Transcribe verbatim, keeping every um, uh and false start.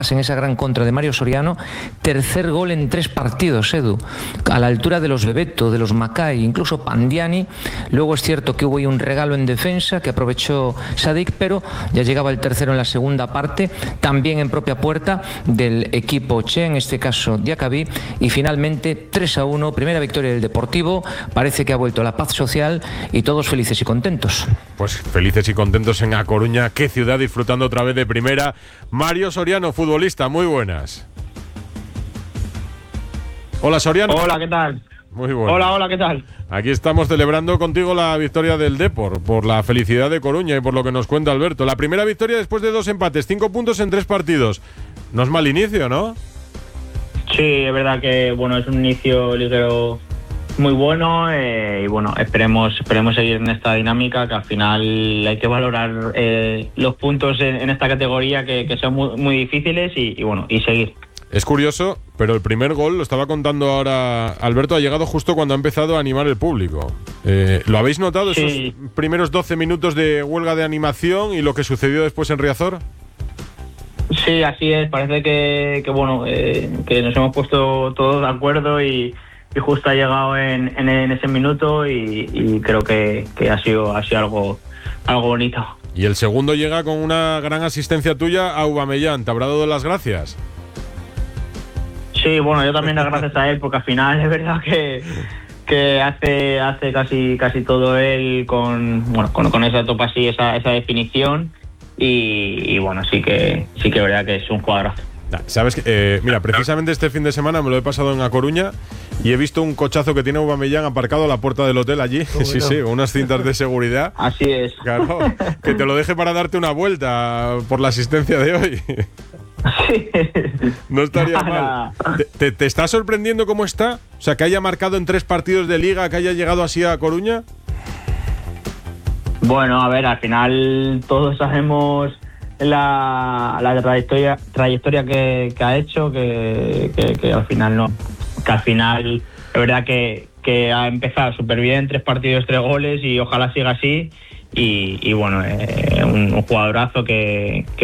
en esa gran contra de Mario Soriano, tercer gol en tres partidos, Edu, a la altura de los Bebeto, de los Macay, incluso Pandiani. Luego es cierto que hubo ahí un regalo en defensa que aprovechó Sadik, pero ya llegaba el tercero en la segunda parte, también en propia puerta del equipo Che, en este caso Diacabí, y finalmente tres a uno, primera victoria del Deportivo. Parece que ha vuelto la paz social y todos felices y contentos. Pues felices y contentos en A Coruña, qué ciudad, disfrutando otra vez de primera. Mario Soriano, futbolista, muy buenas. Hola, Soriano. Hola, ¿qué tal? Muy buenas. Hola, hola, ¿qué tal? Aquí estamos celebrando contigo la victoria del Depor, por la felicidad de Coruña y por lo que nos cuenta Alberto. La primera victoria después de dos empates, cinco puntos en tres partidos. No es mal inicio, ¿no? Sí, es verdad que bueno, es un inicio liguero muy bueno eh, y bueno, esperemos esperemos seguir en esta dinámica, que al final hay que valorar eh, los puntos en, en esta categoría que, que son muy, muy difíciles y, y bueno, y seguir. Es curioso, pero el primer gol, lo estaba contando ahora Alberto, ha llegado justo cuando ha empezado a animar el público. Eh, ¿Lo habéis notado, esos sí. primeros doce minutos de huelga de animación y lo que sucedió después en Riazor? Sí, así es. Parece que, que bueno, eh, que nos hemos puesto todos de acuerdo y, y justo ha llegado en, en, en ese minuto y, y creo que, que ha sido, ha sido algo, algo bonito. Y el segundo llega con una gran asistencia tuya a Aubameyang. ¿Te habrá dado las gracias? Sí, bueno, yo también las gracias a él, porque al final es verdad que, que hace hace casi casi todo él con bueno con, con esa topa así, esa, esa definición y, y bueno, sí que sí que es verdad que es un jugadorazo. Sabes que, eh, mira, precisamente este fin de semana me lo he pasado en A Coruña y he visto un cochazo que tiene Aubameyang aparcado a la puerta del hotel allí. Oh, sí, bueno. sí, unas cintas de seguridad. Así es. Claro, que te lo deje para darte una vuelta por la asistencia de hoy. Sí. No estaría mal. ¿Te, te, ¿Te está sorprendiendo cómo está? O sea, que haya marcado en tres partidos de liga, que haya llegado así a Coruña. Bueno, a ver, al final todos sabemos la, la trayectoria trayectoria que, que ha hecho, que, que, que al final no, que al final es verdad que, que ha empezado súper bien, tres partidos, tres goles y ojalá siga así y, y bueno, eh, un, un jugadorazo que, que